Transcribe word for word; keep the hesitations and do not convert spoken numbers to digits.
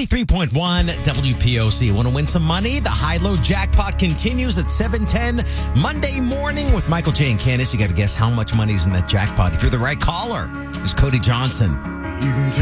ninety-three point one W P O C. Want to win some money? The high-low jackpot continues at seven ten Monday morning with Michael J. and Candace. You got to guess how much money's in that jackpot. If you're the right caller, it's Cody Johnson. You can